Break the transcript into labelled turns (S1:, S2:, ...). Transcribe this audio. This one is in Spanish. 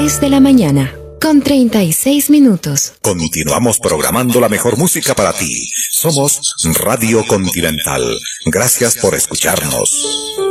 S1: 3 de la mañana, con 36 minutos.
S2: Continuamos programando la mejor música para ti. Somos Radio Continental. Gracias por escucharnos.